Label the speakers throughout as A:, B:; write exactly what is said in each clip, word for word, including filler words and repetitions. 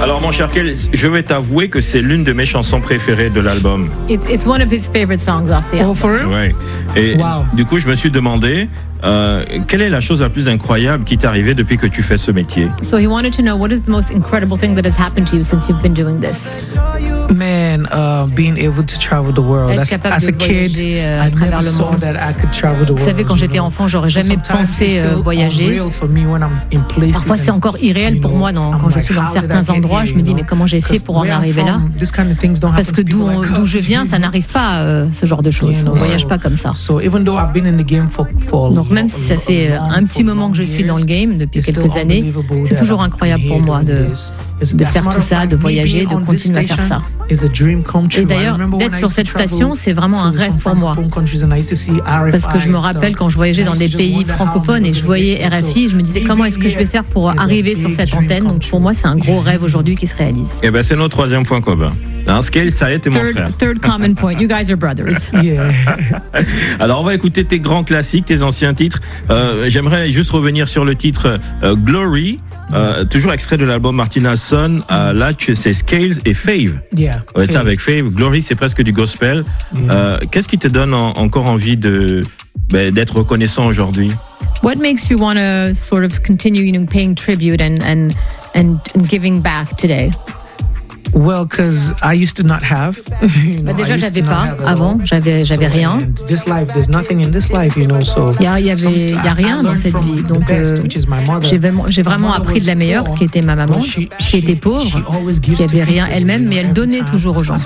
A: Alors mon cher Kel, je vais t'avouer que c'est l'une de mes chansons préférées de l'album.
B: It's, it's one of his favorite songs off the album.
C: Oh, for real?
A: Ouais. Et
C: Wow.
A: du coup, je me suis demandé, euh, quelle est la chose la plus incroyable qui t'est arrivée depuis que tu fais ce métier?
B: So he wanted to know, what is the most incredible thing that has happened to you since you've been doing this?
C: Man, uh, being able to travel the world.
B: Être
C: As,
B: capable
C: as a
B: de
C: kid,
B: voyager, euh, à
C: I
B: travers
C: never
B: le
C: saw
B: monde.
C: that I could travel the world.
B: Vous savez, quand j'étais
C: you know.
B: enfant, j'aurais
C: So
B: jamais
C: sometimes
B: pensé
C: it's
B: euh,
C: still
B: voyager.
C: unreal for me when I'm in places
B: Parfois, c'est
C: and,
B: encore irréel
C: you
B: pour
C: know,
B: moi dans-
C: I'm
B: quand je
C: like,
B: suis dans
C: how did
B: certains
C: I get
B: endroits.
C: here,
B: Je me dis,
C: you
B: mais
C: know?
B: comment j'ai fait pour en
C: Because where I'm
B: arriver là?
C: from, this kind of things don't
B: Parce
C: happen
B: que
C: to people
B: d'où
C: like
B: d'où
C: us,
B: je viens,
C: you
B: ça
C: know.
B: n'arrive pas, euh, ce genre de choses.
C: You
B: On
C: know,
B: ne voyage
C: so-
B: pas comme ça.
C: So even though I've been in the game for, for
B: Donc même si ça fait euh, un petit moment que je suis dans le game, depuis quelques années, c'est toujours incroyable pour moi de, de faire tout ça, de voyager, de continuer à faire ça. Et d'ailleurs, d'être sur cette station, c'est vraiment un rêve pour moi. Parce que je me rappelle quand je voyageais dans des pays francophones et je voyais R F I, je me disais comment est-ce que je vais faire pour arriver sur cette antenne. Donc pour moi, c'est un gros rêve aujourd'hui qui se réalise.
A: Eh ben, c'est notre troisième point commun. Hein, Scale, ça est, t'es mon frère.
B: Third, third common point. You guys are brothers.
C: Yeah.
A: Alors, on va écouter tes grands classiques, tes anciens titres. Euh, j'aimerais juste revenir sur le titre euh, Glory, euh, toujours extrait de l'album Martina Son. Euh, là, tu- c'est Scales et Fave.
C: Yeah.
A: On était avec Fave. Glory, c'est presque du gospel. Euh, qu'est-ce qui te donne en- encore envie de ben, d'être reconnaissant aujourd'hui?
B: What makes you want to sort of continue, you know, paying tribute and and and, and giving back today?
C: Well, because I used to not have. you know,
B: Bah déjà,
C: I used
B: j'avais
C: to not
B: pas
C: have at
B: avant,
C: all.
B: j'avais j'avais
C: So,
B: rien.
C: and this life, there's nothing in this life, you know. So
B: Il y, a- il y avait, il y a rien dans cette vie. Donc, euh, j'ai vraiment, j'ai vraiment appris de la meilleure, qui était ma maman, qui était pauvre, qui avait rien elle-même, mais elle donnait toujours aux gens.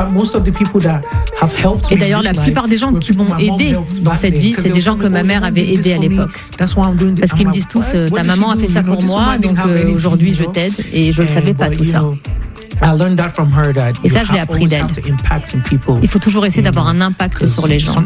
B: Et d'ailleurs, la plupart des gens qui m'ont aidé dans cette vie, c'est des gens que ma mère avait aidé à l'époque. Parce qu'ils me disent tous, euh, ta maman a fait ça pour moi, donc euh, aujourd'hui je t'aide, et je ne savais pas tout ça. Et ça, je l'ai appris d'elle. Il faut toujours essayer d'avoir un impact sur les gens.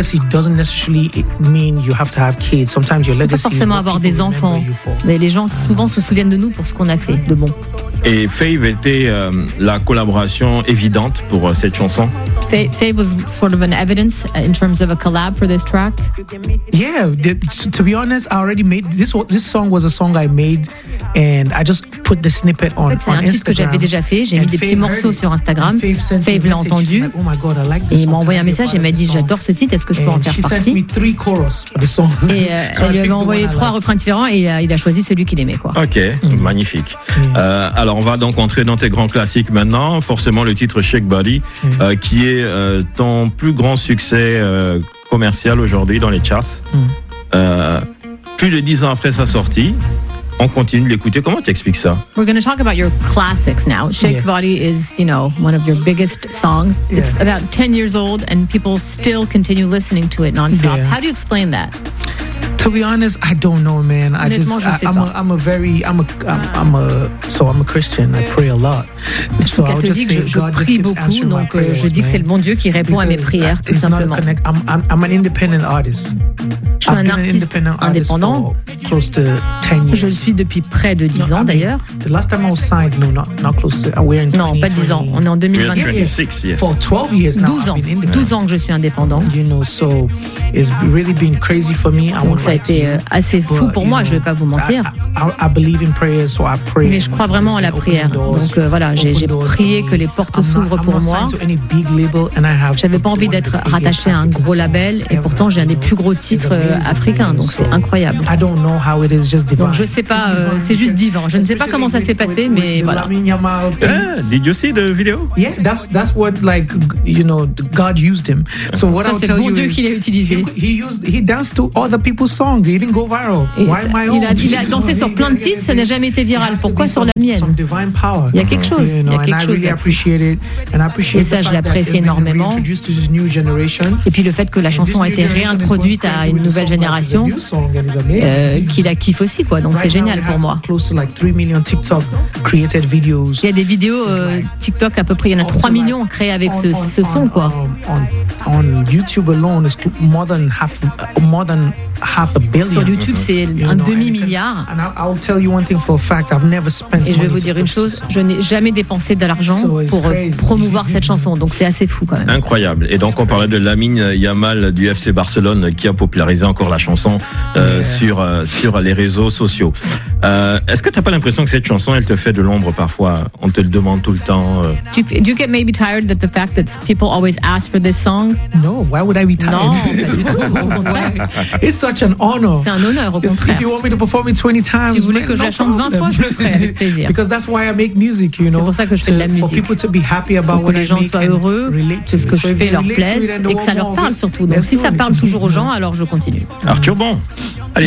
B: C'est pas forcément avoir des enfants, mais les gens souvent se souviennent de nous pour ce qu'on a fait de bon.
A: Et Fave était euh, la collaboration évidente pour euh, cette chanson.
B: Faye, Faye was sort of an evidence in terms of a collab for this track.
C: Yeah, th- to be honest, I already made this. wa- This song was a song I made, and I just put the snippet on,
B: En fait, c'est
C: on
B: un titre que
C: Instagram.
B: j'avais déjà fait. J'ai mis
C: And
B: des petits
C: Faye
B: morceaux
C: heard
B: sur
C: it.
B: Instagram.
C: And Faye sent me
B: Faye
C: a
B: l'a
C: message.
B: entendu.
C: She's like, oh my God, I like
B: Et
C: this
B: il m'a
C: song.
B: envoyé un
C: Can I be
B: message et
C: part
B: m'a
C: of
B: dit
C: this song?
B: j'adore ce titre, est-ce que je peux en
C: And
B: faire
C: she sent
B: partie?
C: me three chorus for the song.
B: Et euh,
C: So I
B: elle lui
C: picked
B: avait
C: the
B: envoyé
C: one I
B: trois
C: like.
B: refrains différents et il a, il a choisi celui qu'il aimait, quoi.
A: Ok, magnifique. Euh, alors, on va donc entrer dans tes grands classiques maintenant. Forcément, le titre Shake Body, euh, qui est euh, ton plus grand succès euh, commercial aujourd'hui dans les charts. Euh, plus de dix ans après sa sortie, on continue de l'écouter. Comment tu expliques ça?
B: We're going to talk about your classics now. Shake
C: Yeah.
B: Body is, you know, one of your biggest songs. It's
C: Yeah.
B: about ten years old and people still continue listening to it nonstop.
C: Yeah.
B: How do you explain that?
C: To be honest, I don't know, man. I just,
B: Honnêtement, je sais
C: I, I'm
B: pas.
C: a, I'm a very, I'm a, I'm, I'm a, so I'm a Christian. I pray a lot.
B: Je suis
C: So I'll just
B: catholique,
C: say
B: je, je
C: God just
B: prie
C: keeps
B: beaucoup,
C: answering my
B: donc euh,
C: prayers,
B: je dis que c'est le
C: man.
B: bon Dieu qui répond à mes
C: Because
B: prières, tout
C: it's not a
B: simplement.
C: connect. I'm, I'm, I'm an independent artist.
B: Je suis
C: I've
B: un
C: been an
B: artiste
C: independent artist
B: indépendant.
C: for close to ten years.
B: Je le suis depuis près de dix
C: No,
B: ans
C: I mean,
B: d'ailleurs.
C: The last time I was signed, no, not, not close to. We're in
B: Non, pas dix ans, on est en deux mille
A: We're
B: vingt-six.
A: twenty-six, yes.
C: For twelve years now,
B: douze ans,
C: I've been independent.
B: douze ans que je suis indépendant.
C: You know, so it's really been crazy for me. I
B: Donc
C: won't
B: ça a
C: lie to
B: été
C: you.
B: euh, assez fou
C: But,
B: pour
C: you
B: moi, je
C: know,
B: vais pas vous mentir.
C: I, I, I believe in prayers, so I pray.
B: Mais je crois vraiment à la prière. Donc euh, voilà, j'ai j'ai prié que les portes s'ouvrent pour moi. J'avais pas envie d'être rattaché à un gros label et pourtant j'ai un des plus gros titres euh, africains, donc c'est incroyable. Donc je sais pas, euh, c'est juste divin. Je ne sais pas comment ça s'est passé, mais voilà.
A: Ah, did you see the video?
C: Yeah, that's that's what like you know God used him. So what
B: Ça
C: I'll
B: c'est
C: tell
B: le bon
C: you
B: Dieu
C: is
B: qui l'a utilisé.
C: he, he used he danced to other people's songs. He didn't go viral.
B: Et
C: Why
B: ça-
C: my
B: il, a,
C: own?
B: il a dansé sur plein de titres, ça n'a jamais été viral. Pourquoi sur la mienne?
C: Some divine power.
B: Il y a quelque chose,
C: You
B: il y
C: know,
B: a
C: and
B: quelque
C: I
B: chose
C: really
B: là-dessus.
C: appreciate it, and I appreciate
B: Et ça,
C: the
B: je
C: fact that
B: l'apprécie
C: it's been
B: énormément.
C: reintroduced to this new generation.
B: Et puis le fait que la chanson a été réintroduite à une nouvelle génération, euh, qui la kiffe aussi, quoi. Donc c'est génial pour moi.
C: Close to like three million TikTok created videos.
B: Il y a des vidéos euh, TikTok à peu près, il y en a trois millions créées avec ce, ce son, quoi.
C: On, on, on YouTube alone is more than half, more than half a billion.
B: Sur YouTube, c'est un demi-milliard. Et je vais vous dire une chose, je n'ai jamais dépensé de l'argent pour promouvoir cette chanson, donc c'est assez fou quand même.
A: Incroyable. Et donc on parlait de Lamine Yamal du F C Barcelone qui a popularisé encore la chanson euh, yeah. sur euh, sur les réseaux sociaux. Euh, est-ce que tu n'as pas l'impression que cette chanson, elle te fait de l'ombre parfois? On te le demande tout le temps. Euh...
B: Do you, do you get maybe tired that the fact that people always ask for this song?
C: No, why would I be tired?
B: Non, au contraire.
C: It's such an honor.
B: C'est un honneur, au contraire.
C: If you want me to perform it twenty times,
B: si vous voulez que je la chante vingt fois, je le ferai avec plaisir.
C: Because that's why I make music, you know.
B: C'est pour ça que je fais de la musique.
C: For people to be happy about
B: pour que les gens soient heureux, que ce que je fais leur plaise et que ça leur parle surtout. Donc si ça parle toujours aux gens, alors je continue.
A: Arthur Bon. Allez.